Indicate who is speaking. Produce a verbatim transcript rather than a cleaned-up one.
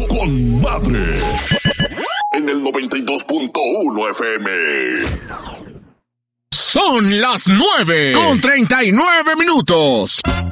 Speaker 1: con madre en el noventa y dos punto uno F M.
Speaker 2: Son las nueve con treinta y nueve minutos.